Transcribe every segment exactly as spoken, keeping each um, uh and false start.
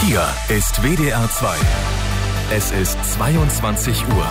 Hier ist W D R zwei. Es ist zweiundzwanzig Uhr.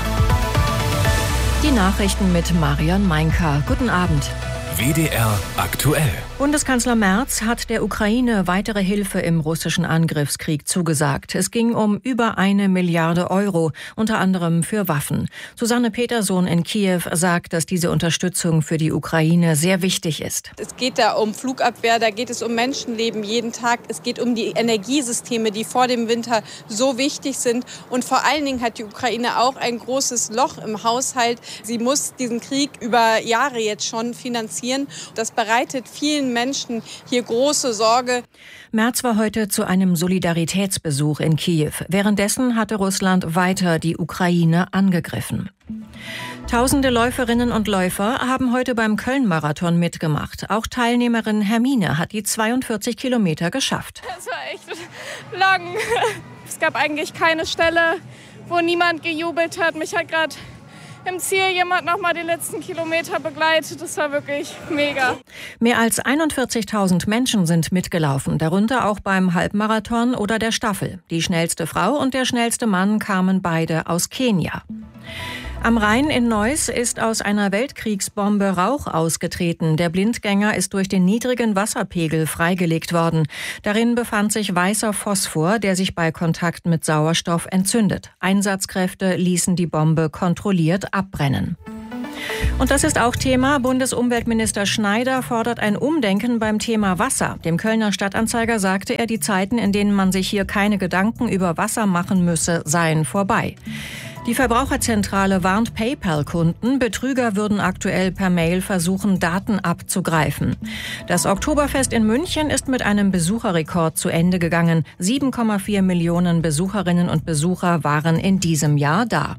Die Nachrichten mit Marion Meinka. Guten Abend. W D R aktuell. Bundeskanzler Merz hat der Ukraine weitere Hilfe im russischen Angriffskrieg zugesagt. Es ging um über eine Milliarde Euro, unter anderem für Waffen. Susanne Petersohn in Kiew sagt, dass diese Unterstützung für die Ukraine sehr wichtig ist. Es geht da um Flugabwehr, da geht es um Menschenleben jeden Tag. Es geht um die Energiesysteme, die vor dem Winter so wichtig sind. Und vor allen Dingen hat die Ukraine auch ein großes Loch im Haushalt. Sie muss diesen Krieg über Jahre jetzt schon finanzieren. Das bereitet vielen Menschen hier große Sorge. Merz war heute zu einem Solidaritätsbesuch in Kiew. Währenddessen hatte Russland weiter die Ukraine angegriffen. Tausende Läuferinnen und Läufer haben heute beim Köln-Marathon mitgemacht. Auch Teilnehmerin Hermine hat die zweiundvierzig Kilometer geschafft. Das war echt lang. Es gab eigentlich keine Stelle, wo niemand gejubelt hat. Mich hat gerade im Ziel jemand noch mal die letzten Kilometer begleitet. Das war wirklich mega. Mehr als einundvierzigtausend Menschen sind mitgelaufen, darunter auch beim Halbmarathon oder der Staffel. Die schnellste Frau und der schnellste Mann kamen beide aus Kenia. Am Rhein in Neuss ist aus einer Weltkriegsbombe Rauch ausgetreten. Der Blindgänger ist durch den niedrigen Wasserpegel freigelegt worden. Darin befand sich weißer Phosphor, der sich bei Kontakt mit Sauerstoff entzündet. Einsatzkräfte ließen die Bombe kontrolliert abbrennen. Und das ist auch Thema. Bundesumweltminister Schneider fordert ein Umdenken beim Thema Wasser. Dem Kölner Stadtanzeiger sagte er, die Zeiten, in denen man sich hier keine Gedanken über Wasser machen müsse, seien vorbei. Die Verbraucherzentrale warnt PayPal-Kunden, Betrüger würden aktuell per Mail versuchen, Daten abzugreifen. Das Oktoberfest in München ist mit einem Besucherrekord zu Ende gegangen. sieben Komma vier Millionen Besucherinnen und Besucher waren in diesem Jahr da.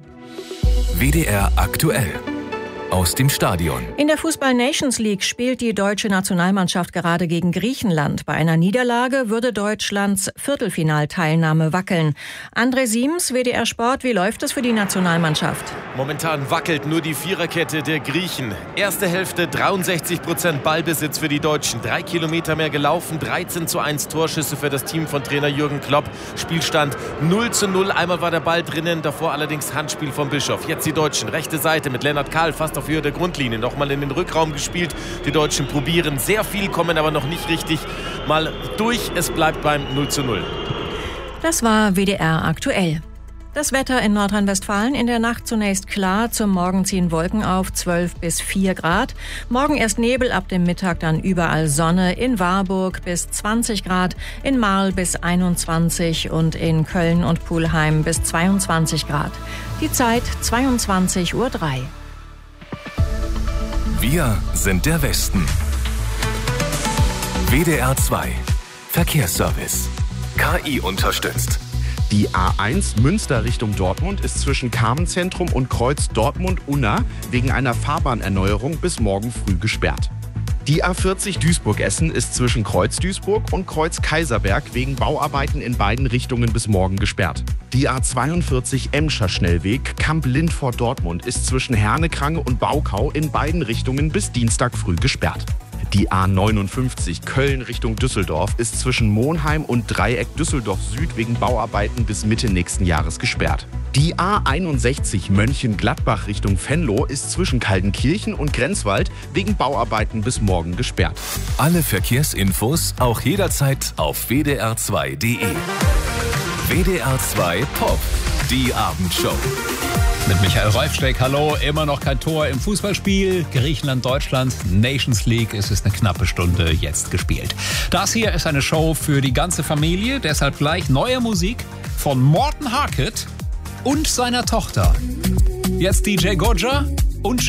W D R aktuell. Aus dem Stadion. In der Fußball-Nations League spielt die deutsche Nationalmannschaft gerade gegen Griechenland. Bei einer Niederlage würde Deutschlands Viertelfinalteilnahme wackeln. André Siems, W D R Sport, wie läuft es für die Nationalmannschaft? Momentan wackelt nur die Viererkette der Griechen. Erste Hälfte dreiundsechzig Prozent Ballbesitz für die Deutschen. Drei Kilometer mehr gelaufen, dreizehn zu eins Torschüsse für das Team von Trainer Jürgen Klopp. Spielstand null zu null. Einmal war der Ball drinnen, davor allerdings Handspiel von Bischof. Jetzt die Deutschen. Rechte Seite mit Lennart Kahl fast auf Höhe der Grundlinie. Nochmal in den Rückraum gespielt. Die Deutschen probieren sehr viel, kommen aber noch nicht richtig mal durch. Es bleibt beim null zu null. Das war W D R aktuell. Das Wetter in Nordrhein-Westfalen in der Nacht zunächst klar, zum Morgen ziehen Wolken auf, zwölf bis vier Grad. Morgen erst Nebel, ab dem Mittag dann überall Sonne, in Warburg bis zwanzig Grad, in Marl bis einundzwanzig und in Köln und Pulheim bis zweiundzwanzig Grad. Die Zeit zweiundzwanzig Uhr drei. Wir sind der Westen. W D R zwei. Verkehrsservice. K I unterstützt. Die A eins Münster Richtung Dortmund ist zwischen Carmenzentrum und Kreuz Dortmund-Unna wegen einer Fahrbahnerneuerung bis morgen früh gesperrt. Die A vierzig Duisburg-Essen ist zwischen Kreuz Duisburg und Kreuz Kaiserberg wegen Bauarbeiten in beiden Richtungen bis morgen gesperrt. Die A zweiundvierzig Emscher Schnellweg Kamp-Lindfort-Dortmund ist zwischen Hernekrange und Baukau in beiden Richtungen bis Dienstag früh gesperrt. Die A neunundfünfzig Köln Richtung Düsseldorf ist zwischen Monheim und Dreieck Düsseldorf Süd wegen Bauarbeiten bis Mitte nächsten Jahres gesperrt. Die A einundsechzig Mönchengladbach Richtung Venlo ist zwischen Kaltenkirchen und Grenzwald wegen Bauarbeiten bis morgen gesperrt. Alle Verkehrsinfos auch jederzeit auf w d r zwei punkt d e. W D R zwei Pop, die Abendshow. Mit Michael Reifsteck, hallo, immer noch kein Tor im Fußballspiel. Griechenland, Deutschland, Nations League, es ist eine knappe Stunde jetzt gespielt. Das hier ist eine Show für die ganze Familie, deshalb gleich neue Musik von Morten Harket und seiner Tochter. Jetzt D J Gojja